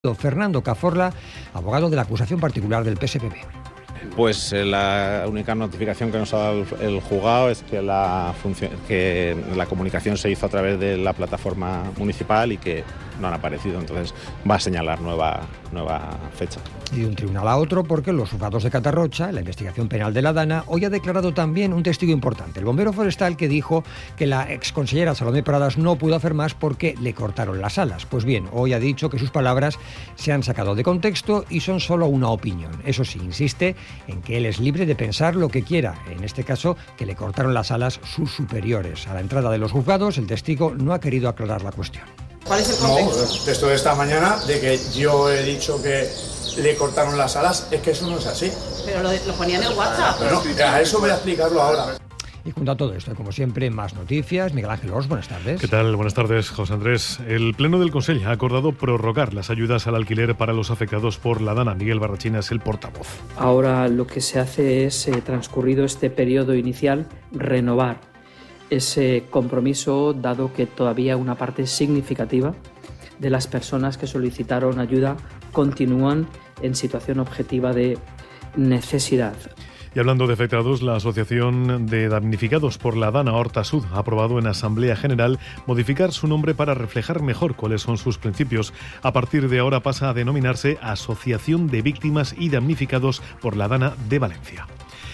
Fernando Cazorla, abogado de la acusación particular del PSPB. Pues la única notificación que nos ha dado el juzgado es que la comunicación se hizo a través de la plataforma municipal y que no han aparecido, entonces va a señalar nueva fecha. Y de un tribunal a otro, porque los juzgados de Catarrocha, la investigación penal de la Dana, hoy ha declarado también un testigo importante, el bombero forestal, que dijo que la exconsellera Salomé Pradas no pudo hacer más porque le cortaron las alas. Pues bien, hoy ha dicho que sus palabras se han sacado de contexto y son solo una opinión. Eso sí, insiste en que él es libre de pensar lo que quiera, en este caso que le cortaron las alas sus superiores. A la entrada de los juzgados, el testigo no ha querido aclarar la cuestión. ¿Cuál es el contexto? No, el texto de esta mañana, de que yo he dicho que le cortaron las alas, es que eso no es así. Pero lo ponía en el WhatsApp. Bueno, a eso voy a explicarlo ahora. Y junto a todo esto, como siempre, más noticias. Miguel Ángel Ors, buenas tardes. ¿Qué tal? Buenas tardes, José Andrés. El Pleno del Consell ha acordado prorrogar las ayudas al alquiler para los afectados por la Dana. Miguel Barrachina es el portavoz. Ahora lo que se hace es, transcurrido este periodo inicial, renovar ese compromiso, dado que todavía una parte significativa de las personas que solicitaron ayuda continúan en situación objetiva de necesidad. Y hablando de afectados, la Asociación de Damnificados por la Dana Horta Sud ha aprobado en Asamblea General modificar su nombre para reflejar mejor cuáles son sus principios. A partir de ahora pasa a denominarse Asociación de Víctimas y Damnificados por la Dana de Valencia.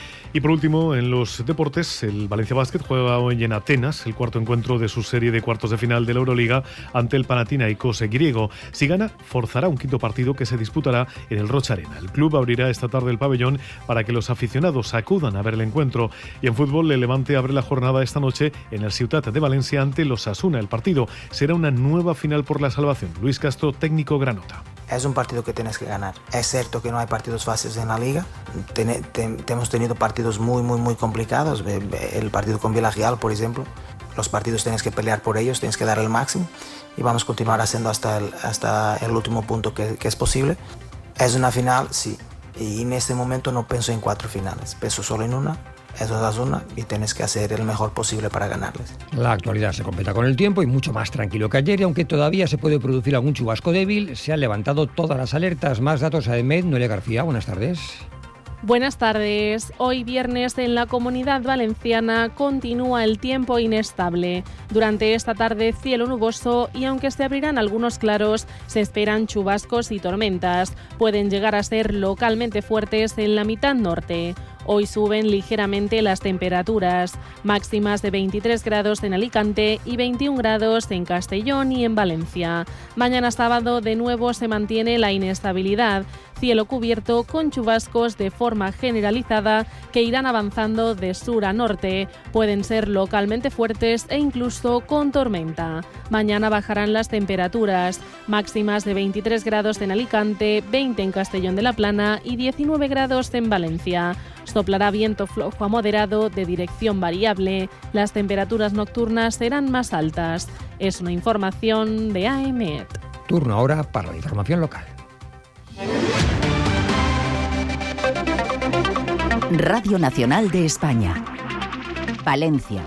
Y por último, en los deportes, el Valencia Basket juega hoy en Atenas el cuarto encuentro de su serie de cuartos de final de la Euroliga ante el Panathinaikos griego. Si gana, forzará un quinto partido que se disputará en el Rocha Arena. El club abrirá esta tarde el pabellón para que los aficionados acudan a ver el encuentro. Y en fútbol, el Levante abre la jornada esta noche en el Ciutat de Valencia ante los Asuna. El partido será una nueva final por la salvación. Luis Castro, técnico granota. Es un partido que tienes que ganar. Es cierto que no hay partidos fáciles en la liga. Hemos tenido partidos muy complicados. El partido con Villarreal, por ejemplo. Los partidos tienes que pelear por ellos, tienes que dar el máximo. Y vamos a continuar haciendo hasta el último punto que es posible. Es una final, sí. Y en este momento no pienso en 4 finales. Pienso solo en una. Eso es la zona y tienes que hacer el mejor posible para ganarles. La actualidad se completa con el tiempo y mucho más tranquilo que ayer, y aunque todavía se puede producir algún chubasco débil, se han levantado todas las alertas. Más datos a EMED. Noelia García, buenas tardes. Buenas tardes. Hoy viernes en la Comunidad Valenciana continúa el tiempo inestable. Durante esta tarde cielo nuboso y aunque se abrirán algunos claros, se esperan chubascos y tormentas. Pueden llegar a ser localmente fuertes en la mitad norte. Hoy suben ligeramente las temperaturas, máximas de 23 grados en Alicante y 21 grados en Castellón y en Valencia. Mañana sábado de nuevo se mantiene la inestabilidad, cielo cubierto con chubascos de forma generalizada que irán avanzando de sur a norte. Pueden ser localmente fuertes e incluso con tormenta. Mañana bajarán las temperaturas, máximas de 23 grados en Alicante, 20 en Castellón de la Plana y 19 grados en Valencia. Soplará viento flojo a moderado de dirección variable. Las temperaturas nocturnas serán más altas. Es una información de AEMET. Turno ahora para la información local. Radio Nacional de España. Valencia.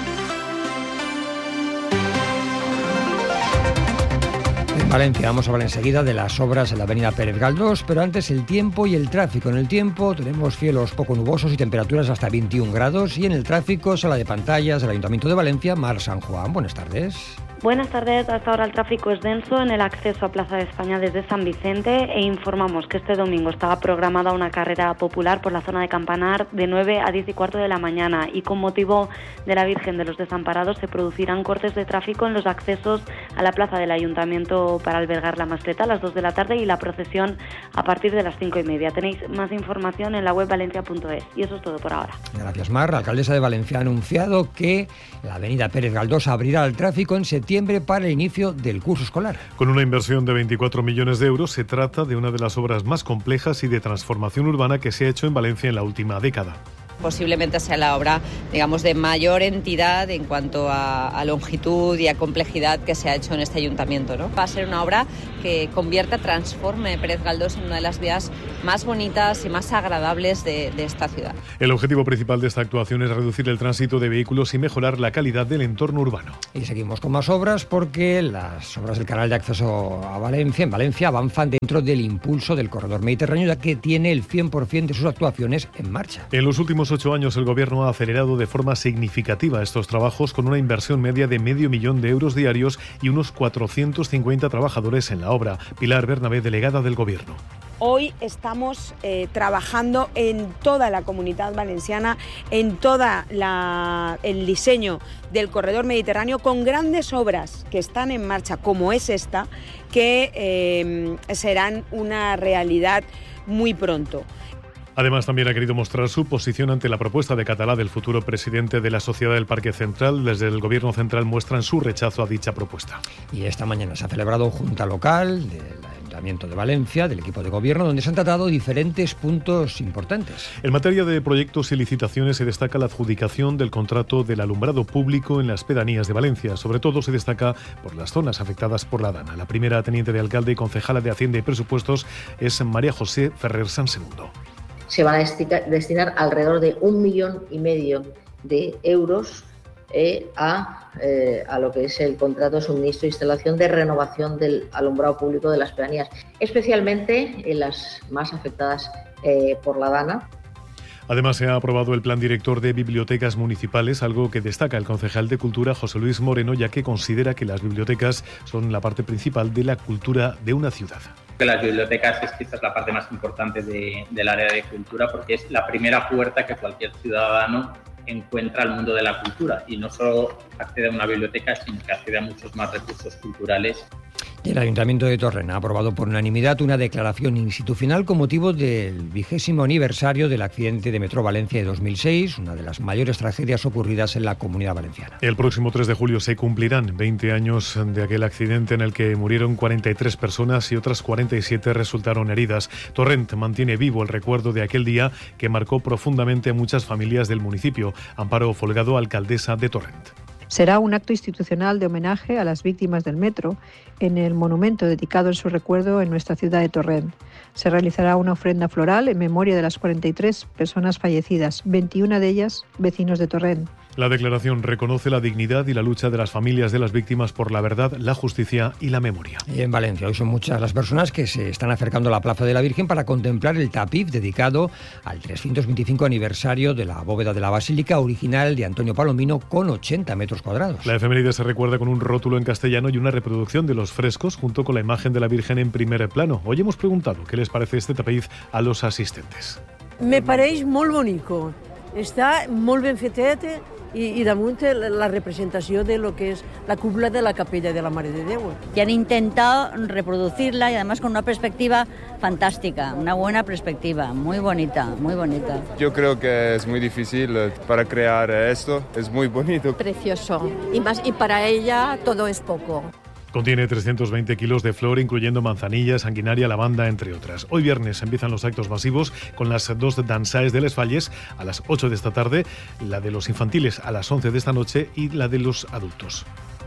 En Valencia vamos a hablar enseguida de las obras en la avenida Pérez Galdós, pero antes el tiempo y el tráfico. En el tiempo tenemos cielos poco nubosos y temperaturas hasta 21 grados. Y en el tráfico, sala de pantallas del Ayuntamiento de Valencia, Mar San Juan. Buenas tardes. Buenas tardes. Hasta ahora el tráfico es denso en el acceso a Plaza de España desde San Vicente e informamos que este domingo estaba programada una carrera popular por la zona de Campanar de 9 a 10 y cuarto de la mañana y con motivo de la Virgen de los Desamparados se producirán cortes de tráfico en los accesos a la plaza del Ayuntamiento para albergar la mascleta a las 2 de la tarde y la procesión a partir de las 5:30. Tenéis más información en la web valencia.es y eso es todo por ahora. Gracias, Mar. La alcaldesa de Valencia ha anunciado que la avenida Pérez Galdós abrirá al tráfico en septiembre para el inicio del curso escolar. Con una inversión de 24 millones de euros, se trata de una de las obras más complejas y de transformación urbana que se ha hecho en Valencia en la última década. Posiblemente sea la obra, digamos, de mayor entidad en cuanto a longitud y a complejidad que se ha hecho en este ayuntamiento, ¿no? Va a ser una obra que transforme Pérez Galdós en una de las vías más bonitas y más agradables de esta ciudad. El objetivo principal de esta actuación es reducir el tránsito de vehículos y mejorar la calidad del entorno urbano. Y seguimos con más obras porque las obras del canal de acceso a Valencia, en Valencia, avanzan dentro del impulso del corredor mediterráneo, ya que tiene el 100% de sus actuaciones en marcha. En los últimos 8 años el Gobierno ha acelerado de forma significativa estos trabajos con una inversión media de €500.000 diarios y unos 450 trabajadores en la obra. Pilar Bernabé, delegada del Gobierno. Hoy estamos trabajando en toda la Comunidad Valenciana, en toda el diseño del corredor mediterráneo, con grandes obras que están en marcha, como es esta, que serán una realidad muy pronto. Además, también ha querido mostrar su posición ante la propuesta de Catalá del futuro presidente de la Sociedad del Parque Central. Desde el Gobierno Central muestran su rechazo a dicha propuesta. Y esta mañana se ha celebrado junta local del Ayuntamiento de Valencia, del equipo de gobierno, donde se han tratado diferentes puntos importantes. En materia de proyectos y licitaciones se destaca la adjudicación del contrato del alumbrado público en las pedanías de Valencia. Sobre todo se destaca por las zonas afectadas por la dana. La primera teniente de alcalde y concejala de Hacienda y Presupuestos es María José Ferrer Sansegundo. Se van a destinar alrededor de 1,5 millones de euros a lo que es el contrato de suministro e instalación de renovación del alumbrado público de las pedanías, especialmente en las más afectadas por la dana. Además, se ha aprobado el Plan Director de Bibliotecas Municipales, algo que destaca el concejal de Cultura, José Luis Moreno, ya que considera que las bibliotecas son la parte principal de la cultura de una ciudad. Las bibliotecas es quizás la parte más importante del área de cultura, porque es la primera puerta que cualquier ciudadano encuentra al mundo de la cultura, y no solo accede a una biblioteca, sino que accede a muchos más recursos culturales. Y el Ayuntamiento de Torrent ha aprobado por unanimidad una declaración institucional con motivo del 20º aniversario del accidente de Metro Valencia de 2006, una de las mayores tragedias ocurridas en la Comunidad Valenciana. El próximo 3 de julio se cumplirán 20 años de aquel accidente en el que murieron 43 personas y otras 47 resultaron heridas. Torrent mantiene vivo el recuerdo de aquel día que marcó profundamente a muchas familias del municipio. Amparo Folgado, alcaldesa de Torrent. Será un acto institucional de homenaje a las víctimas del metro en el monumento dedicado en su recuerdo en nuestra ciudad de Torrent. Se realizará una ofrenda floral en memoria de las 43 personas fallecidas, 21 de ellas vecinos de Torrent. La declaración reconoce la dignidad y la lucha de las familias de las víctimas por la verdad, la justicia y la memoria. Y en Valencia hoy son muchas las personas que se están acercando a la Plaza de la Virgen para contemplar el tapiz dedicado al 325 aniversario de la bóveda de la Basílica original de Antonio Palomino, con 80 metros cuadrados. La efeméride se recuerda con un rótulo en castellano y una reproducción de los frescos junto con la imagen de la Virgen en primer plano. Hoy hemos preguntado qué les parece este tapiz a los asistentes. Me pareix molt bonico, està molt ben fetet i damunt la representació de lo que es la cúpula de la capella de la Mare de Déu. Y han intentado reproducirla y además con una perspectiva fantástica, una buena perspectiva, muy bonita, muy bonita. Yo creo que es muy difícil para crear esto, es muy bonito. Precioso, y para ella todo es poco. Contiene 320 kilos de flor, incluyendo manzanilla, sanguinaria, lavanda, entre otras. Hoy viernes empiezan los actos masivos con las 2 dansaes de Les Falles a las 8 de esta tarde, la de los infantiles a las 11 de esta noche y la de los adultos.